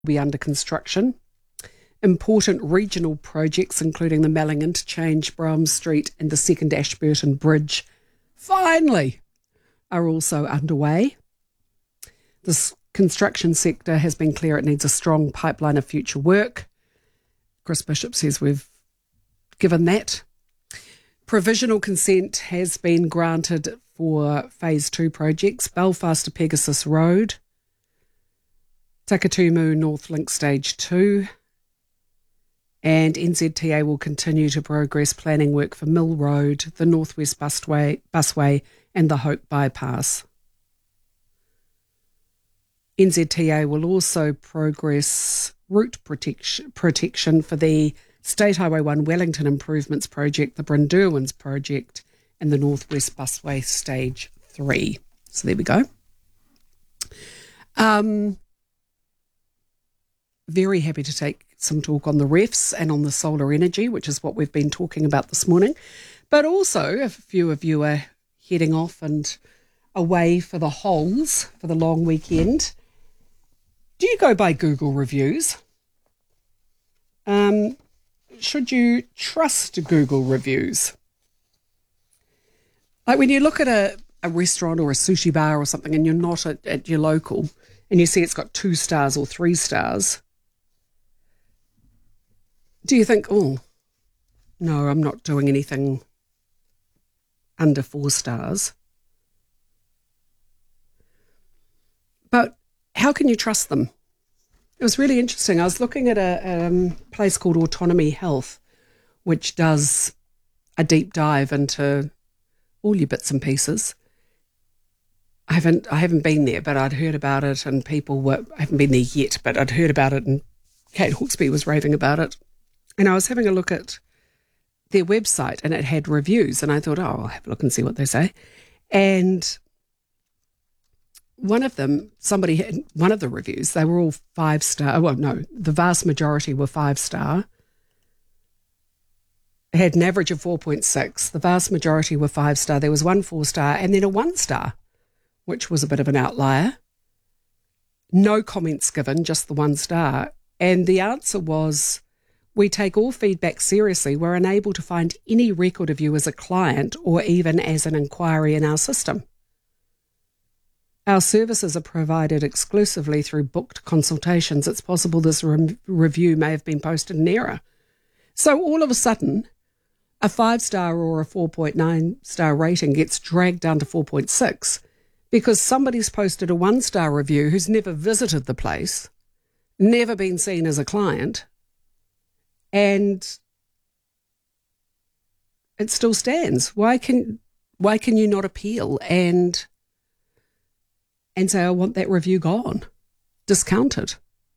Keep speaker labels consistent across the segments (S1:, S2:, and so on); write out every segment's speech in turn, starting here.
S1: be under construction. Important regional projects, including the Melling Interchange, Brahms Street and the second Ashburton Bridge, finally, are also underway. This construction sector has been clear it needs a strong pipeline of future work. Chris Bishop says we've given that. Provisional consent has been granted for Phase 2 projects, Belfast to Pegasus Road, Takatumu North Link Stage 2, and NZTA will continue to progress planning work for Mill Road, the North West Busway and the Hope Bypass. NZTA will also progress route protection for the State Highway 1 Wellington Improvements Project, the Brynderwyns Project and the North West Busway Stage 3. So there we go. Very happy to take some talk on the refs and on the solar energy, which is what we've been talking about this morning. But also, if a few of you are heading off and away for the holes for the long weekend, do you go by Google reviews? Should you trust Google reviews? Like when you look at a restaurant or a sushi bar or something and you're not at your local and you see it's got 2 stars or 3 stars, do you think, oh, no, I'm not doing anything under 4 stars? But how can you trust them? It was really interesting. I was looking at a place called Autonomy Health, which does a deep dive into all your bits and pieces. I haven't been there, but I'd heard about it, and I haven't been there yet, but I'd heard about it, and Kate Hawkesby was raving about it. And I was having a look at their website, and it had reviews, and I thought, oh, I'll have a look and see what they say. And one of them, somebody had one of the reviews, they were all 5-star. Well, no, the vast majority were 5-star. It had an average of 4.6. The vast majority were 5-star. There was one 4-star and then a 1-star, which was a bit of an outlier. No comments given, just the 1-star. And the answer was, we take all feedback seriously. We're unable to find any record of you as a client or even as an inquiry in our system. Our services are provided exclusively through booked consultations. It's possible this review may have been posted in error. So all of a sudden, a 5-star or a 4.9-star rating gets dragged down to 4.6 because somebody's posted a 1-star review who's never visited the place, never been seen as a client, and it still stands. Why can you not appeal and say, I want that review gone, discounted?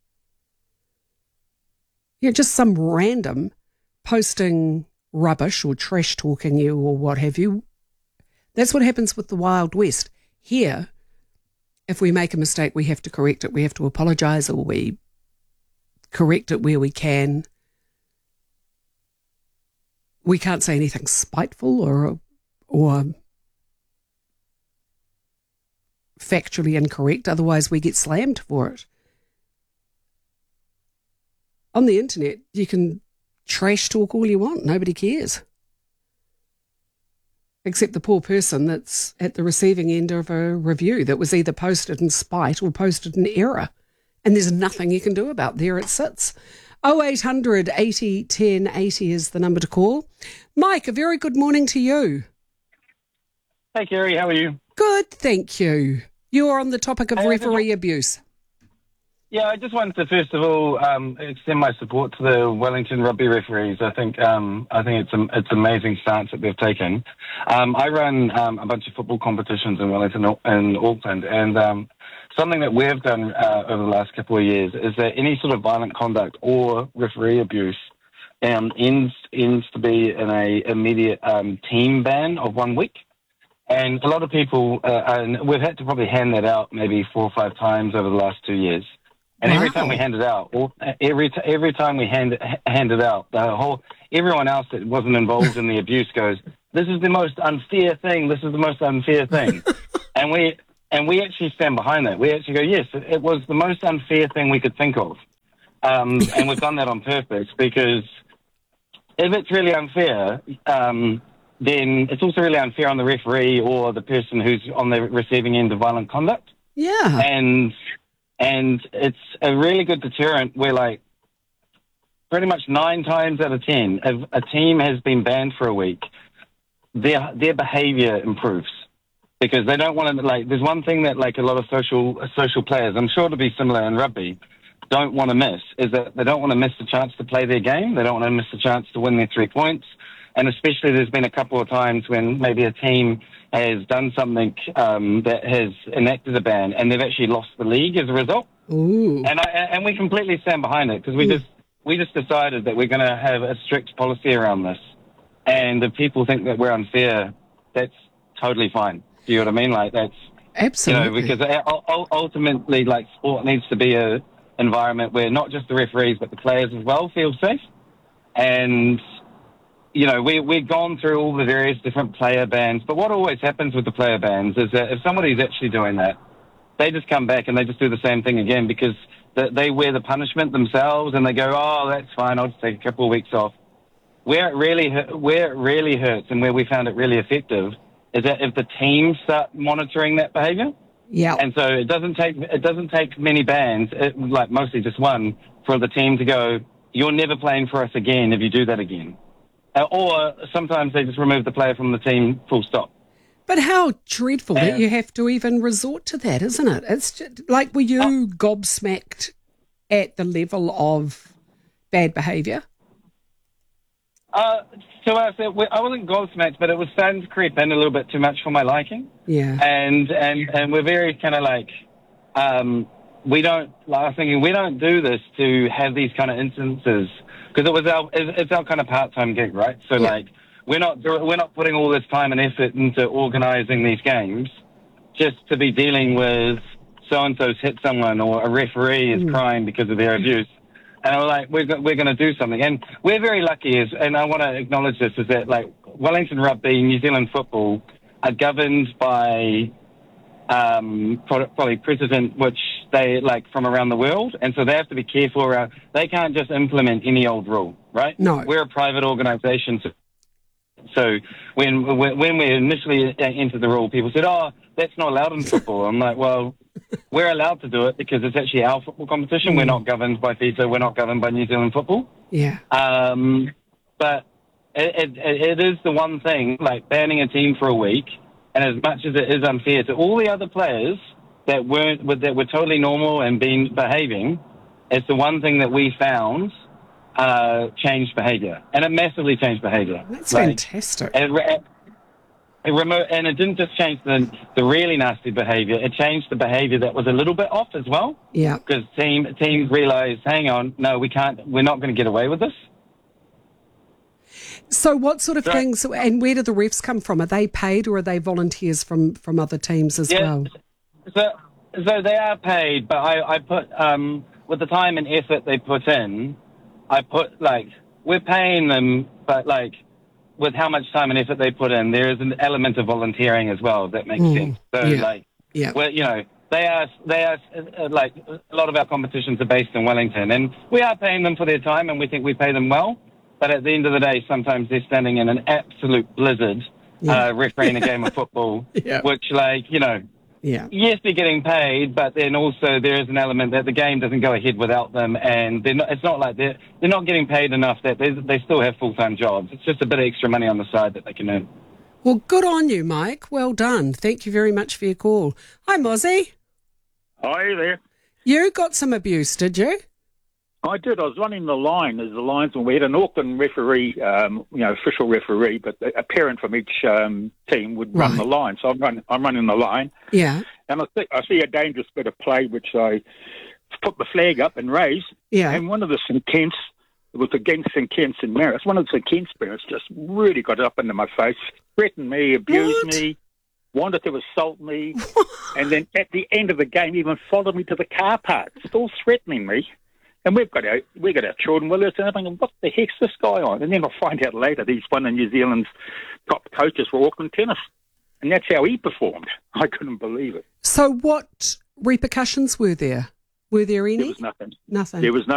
S1: Just some random posting rubbish or trash talking you or what have you. That's what happens with the Wild West. Here, if we make a mistake, we have to correct it. We have to apologise, or we correct it where we can. We can't say anything spiteful or factually incorrect, otherwise we get slammed for it. On the internet, you can trash talk all you want. Nobody cares. Except the poor person that's at the receiving end of a review that was either posted in spite or posted in error. And there's nothing you can do about it. There it sits. 0800 80 10 80 is the number to call. Mike, a very good morning to you.
S2: Hey, Kerry, how are you?
S1: Good, thank you. You're on the topic of referee abuse.
S2: Yeah, I just wanted to first of all extend my support to the Wellington rugby referees. I think it's amazing stance that they've taken. I run a bunch of football competitions in Wellington and Auckland, and something that we've done over the last couple of years is that any sort of violent conduct or referee abuse ends to be in a immediate team ban of 1 week. And a lot of people, and we've had to probably hand that out maybe 4 or 5 times over the last 2 years. And every time we hand it out, every time we hand it out, everyone else that wasn't involved in the abuse goes, "This is the most unfair thing. This is the most unfair thing," and we actually stand behind that. We actually go, "Yes, it was the most unfair thing we could think of." And we've done that on purpose because if it's really unfair, then it's also really unfair on the referee or the person who's on the receiving end of violent conduct.
S1: Yeah.
S2: And it's a really good deterrent where, like, pretty much 9 times out of 10, if a team has been banned for a week, their behaviour improves. Because they don't want to, like, there's one thing that, like, a lot of social players, I'm sure it'll be similar in rugby, don't want to miss, is that they don't want to miss the chance to play their game. They don't want to miss the chance to win their 3 points. And especially there's been a couple of times when maybe a team has done something that has enacted a ban and they've actually lost the league as a result.
S1: Ooh.
S2: And we completely stand behind it because we just decided that we're going to have a strict policy around this. And if people think that we're unfair, that's totally fine. Do you know what I mean? Like, that's...
S1: Absolutely.
S2: Because ultimately, like, sport needs to be a environment where not just the referees but the players as well feel safe. And, we've gone through all the various different player bans, but what always happens with the player bans is that if somebody's actually doing that, they just come back and they just do the same thing again because they wear the punishment themselves and they go, oh, that's fine, I'll just take a couple of weeks off. Where it really hurts and where we found it really effective is that if the teams start monitoring that behaviour.
S1: Yeah.
S2: And so it doesn't take many bans, like mostly just one, for the team to go, you're never playing for us again if you do that again. Or sometimes they just remove the player from the team, full stop.
S1: But how dreadful that you have to even resort to that, isn't it? It's just, like, were you gobsmacked at the level of bad behaviour?
S2: So I wasn't gobsmacked, but it was starting to creep in a little bit too much for my liking.
S1: Yeah.
S2: And we're very kind of like, we don't do this to have these kind of instances because it's our kind of part-time gig, right? So like, we're not putting all this time and effort into organising these games just to be dealing with so-and-so's hit someone or a referee is crying because of their abuse. And I'm like, we're going to do something. And we're very lucky, and I want to acknowledge this, is that, like, Wellington Rugby, New Zealand football are governed by probably precedent which they, like, from around the world. And so they have to be careful around, they can't just implement any old rule, right?
S1: No.
S2: We're a private organisation. So when we initially entered the rule, people said, oh, that's not allowed in football. I'm like, well, we're allowed to do it because it's actually our football competition. We're not governed by FIFA. We're not governed by New Zealand football.
S1: Yeah.
S2: But it is the one thing, like banning a team for a week, and as much as it is unfair to all the other players that were totally normal and behaving, it's the one thing that we found changed behaviour, and it massively changed behaviour.
S1: That's fantastic.
S2: And it didn't just change the really nasty behaviour, it changed the behaviour that was a little bit off as well.
S1: Yeah.
S2: Because teams realised, hang on, no, we're not going to get away with this.
S1: So what sort of things, and where do the refs come from? Are they paid or are they volunteers from other teams as well?
S2: So they are paid, but I put, with the time and effort they put in, I put, like, we're paying them, but, like, with how much time and effort they put in, there is an element of volunteering as well, if that makes sense. So, well, they are like, a lot of our competitions are based in Wellington, and we are paying them for their time, and we think we pay them well. But at the end of the day, sometimes they're standing in an absolute blizzard, refereeing a game of football, which, like, yes, they're getting paid, but then also there is an element that the game doesn't go ahead without them, and it's not like they're not getting paid enough that they still have full-time jobs. It's just a bit of extra money on the side that they can earn.
S1: Well, good on you, Mike. Well done. Thank you very much for your call. Hi, Mozzie.
S3: Hi there.
S1: You got some abuse, did you?
S3: I did. I was running the line as the linesman. We had an Auckland referee, official referee, but a parent from each team would run the line. So I'm running the line.
S1: Yeah.
S3: And I see a dangerous bit of play, which I put the flag up and raise.
S1: Yeah.
S3: And one of the St Kents, it was against St Kents and Marist, one of the St Kents parents just really got up into my face, threatened me, abused me, wanted to assault me, and then at the end of the game even followed me to the car park, still threatening me. And we've got our children with us, and I'm thinking, what the heck's this guy on? And then I'll find out later that he's one of New Zealand's top coaches for Auckland Tennis. And that's how he performed. I couldn't believe it.
S1: So what repercussions were there? Were there any?
S3: There was nothing.
S1: Nothing.
S3: There was no